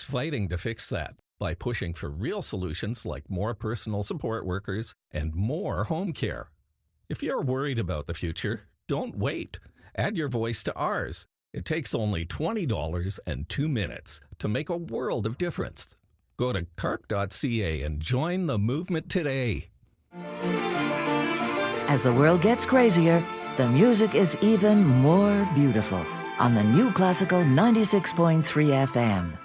fighting to fix that by pushing for real solutions like more personal support workers and more home care. If you're worried about the future, don't wait. Add your voice to ours. It takes only $20 and 2 minutes to make a world of difference. Go to carp.ca and join the movement today. As the world gets crazier, the music is even more beautiful on the New Classical 96.3 FM.